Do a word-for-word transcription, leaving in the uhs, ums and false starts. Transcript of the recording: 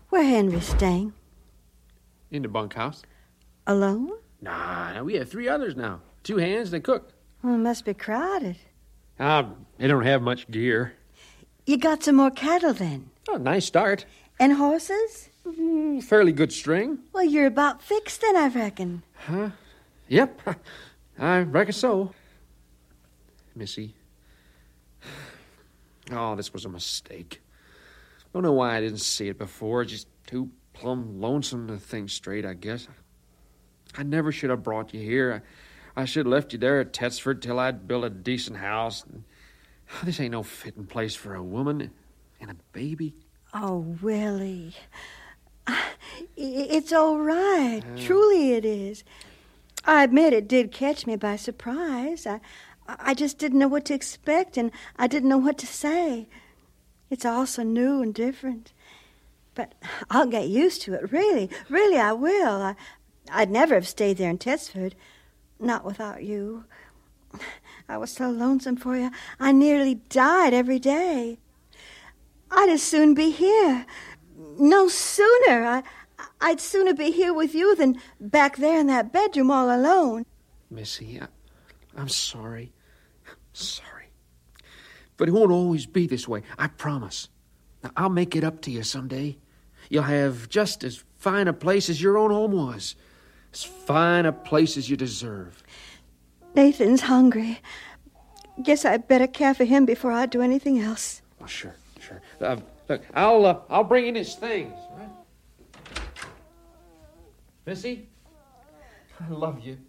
Where Henry's staying? In the bunkhouse. Alone? Nah, we have three others now. Two hands and a cook. Well, it must be crowded. Ah, they don't have much gear. You got some more cattle then? Oh, nice start. And horses? Mm, fairly good string. Well, you're about fixed then, I reckon. Huh? Yep, I reckon so. Missy. Oh, this was a mistake. Don't know why I didn't see it before. Just too plumb lonesome to think straight, I guess. I never should have brought you here. I, I should have left you there at Tetsford till I'd built a decent house. This ain't no fitting place for a woman and a baby. Oh, Willie. It's all right. Uh, Truly it is. I admit it did catch me by surprise. I, I just didn't know what to expect, and I didn't know what to say. It's all so new and different. But I'll get used to it, really. Really, I will. I, I'd never have stayed there in Tetsford, not without you. I was so lonesome for you, I nearly died every day. I'd as soon be here. No sooner. I, I'd sooner be here with you than back there in that bedroom all alone. Missy, I, I'm sorry. Sorry. But it won't always be this way, I promise. Now, I'll make it up to you someday. You'll have just as fine a place as your own home was. As fine a place as you deserve. Nathan's hungry. Guess I'd better care for him before I do anything else. Oh, sure, sure. Uh, look, I'll uh, I'll bring in his things. Right? Missy, I love you.